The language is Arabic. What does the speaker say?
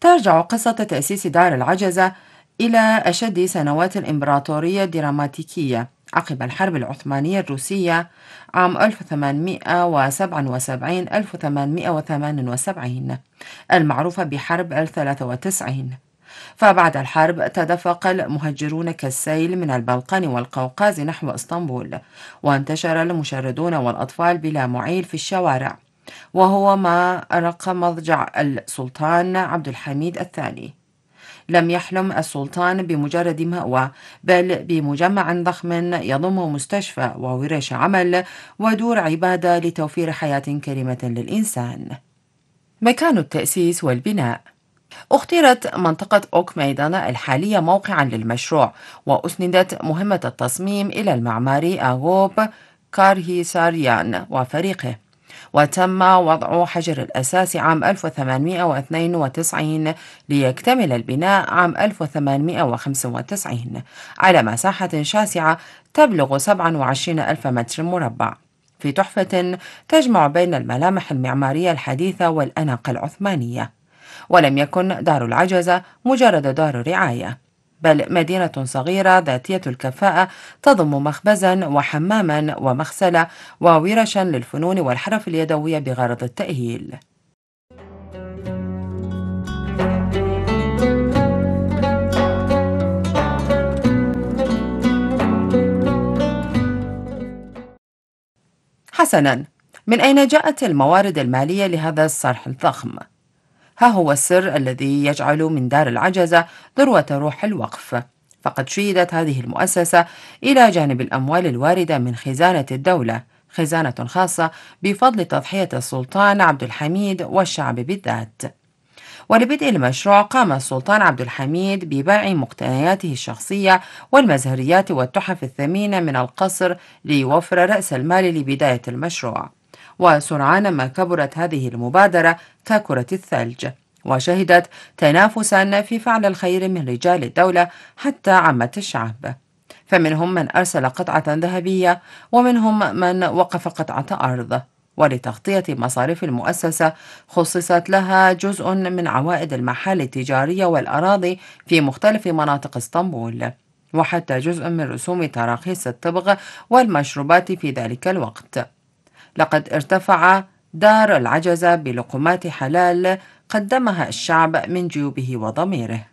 ترجع قصة تأسيس دار العجزة إلى أشد سنوات الإمبراطورية الدراماتيكية عقب الحرب العثمانية الروسية عام 1877-1878 المعروفة بحرب ال93. فبعد الحرب تدفق المهجرون كالسيل من البلقان والقوقاز نحو اسطنبول، وانتشر المشردون والأطفال بلا معيل في الشوارع، وهو ما أرق مضجع السلطان عبد الحميد الثاني. لم يحلم السلطان بمجرد مأوى، بل بمجمع ضخم يضم مستشفى وورش عمل ودور عبادة لتوفير حياة كريمة للإنسان. مكان التأسيس والبناء: اختيرت منطقة أوك ميدان الحالية موقعا للمشروع، وأسندت مهمة التصميم إلى المعماري أغوب كارهيساريان وفريقه، وتم وضع حجر الأساس عام 1892 ليكتمل البناء عام 1895 على مساحة شاسعة تبلغ 27 ألف متر مربع، في تحفة تجمع بين الملامح المعمارية الحديثة والأناقة العثمانية. ولم يكن دار العجزة مجرد دار رعاية، بل مدينة صغيرة ذاتية الكفاءة تضم مخبزا وحماما ومغسلة وورشا للفنون والحرف اليدوية بغرض التأهيل. حسنا، من أين جاءت الموارد المالية لهذا الصرح الضخم؟ ها هو السر الذي يجعل من دار العجزة ذروة روح الوقف. فقد شيدت هذه المؤسسة إلى جانب الأموال الواردة من خزانة الدولة خزانة خاصة بفضل تضحية السلطان عبد الحميد والشعب بالذات. ولبدء المشروع قام السلطان عبد الحميد ببيع مقتنياته الشخصية والمزهريات والتحف الثمينة من القصر ليوفر رأس المال لبداية المشروع. وسرعان ما كبرت هذه المبادرة ككرة الثلج، وشهدت تنافسا في فعل الخير من رجال الدولة حتى عامة الشعب، فمنهم من أرسل قطعة ذهبية، ومنهم من وقف قطعة أرض. ولتغطية مصاريف المؤسسة خصصت لها جزء من عوائد المحال التجارية والأراضي في مختلف مناطق اسطنبول، وحتى جزء من رسوم تراخيص الطبغ والمشروبات في ذلك الوقت. لقد ارتفع دار العجزة بلقمات حلال قدمها الشعب من جيوبه وضميره.